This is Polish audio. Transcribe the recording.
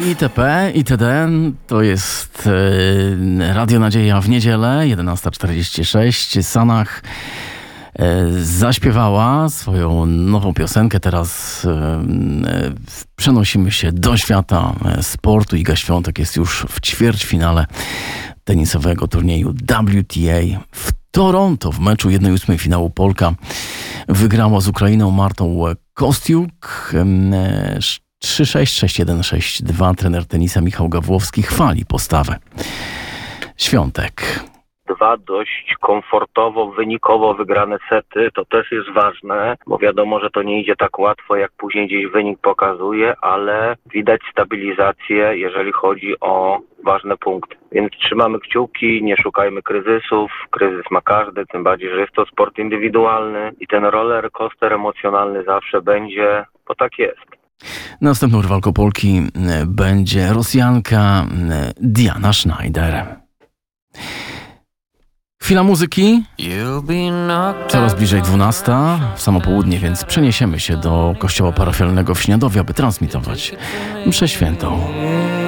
itp. itd. To jest Radio Nadzieja w niedzielę, 11:46. Sanach zaśpiewała swoją nową piosenkę. Teraz przenosimy się do świata sportu. Iga Świątek jest już w ćwierćfinale tenisowego turnieju WTA w Toronto. W meczu 1/8 finału Polka wygrała z Ukrainą Martą Kostiuk 3-6, 6-1, 6-2. Trener tenisa Michał Gawłowski chwali postawę Świątek. Dwa dość komfortowo, wynikowo wygrane sety, to też jest ważne, bo wiadomo, że to nie idzie tak łatwo, jak później gdzieś wynik pokazuje, ale widać stabilizację, jeżeli chodzi o ważne punkty. Więc trzymamy kciuki, nie szukajmy kryzysów, kryzys ma każdy, tym bardziej, że jest to sport indywidualny i ten roller coaster emocjonalny zawsze będzie, bo tak jest. Następną rywalką Polki będzie Rosjanka Diana Schneider. Chwila muzyki, coraz bliżej 12, w samo południe, więc przeniesiemy się do kościoła parafialnego w Śniadowie, aby transmitować mszę świętą.